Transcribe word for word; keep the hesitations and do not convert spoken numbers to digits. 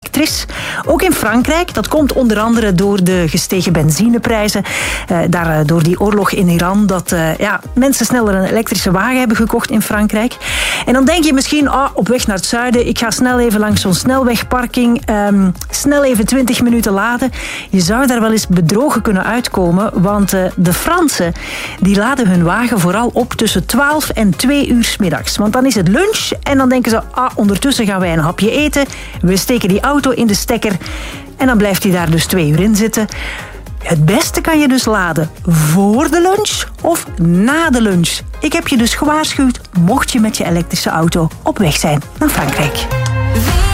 elektrisch. Ook in Frankrijk. Dat komt onder andere door de gestegen benzineprijzen. Uh, daar, uh, door die oorlog in Iran. Dat uh, ja, mensen sneller een elektrische wagen hebben gekocht in Frankrijk. En dan denk je misschien, oh, op weg naar het zuiden, ik ga snel even langs zo'n snelwegparking. Um, snel even twintig minuten laden. Je zou daar wel eens bedrogen kunnen uitkomen. Want uh, de Fransen die laden hun wagen vooral op tussen twaalf en twee uur 's middags. Want dan is het lunch en dan denken ze, ah, ondertussen gaan wij een hapje eten. We steken die auto in de stekker en dan blijft hij daar dus twee uur in zitten. Het beste kan je dus laden voor de lunch of na de lunch. Ik heb je dus gewaarschuwd, mocht je met je elektrische auto op weg zijn naar Frankrijk.